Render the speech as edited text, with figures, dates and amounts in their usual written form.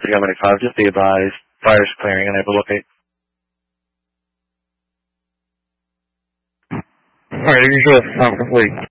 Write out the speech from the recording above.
Montgomery 5, just be advised, fire's clearing, unable to locate. Alright, usual sound complete.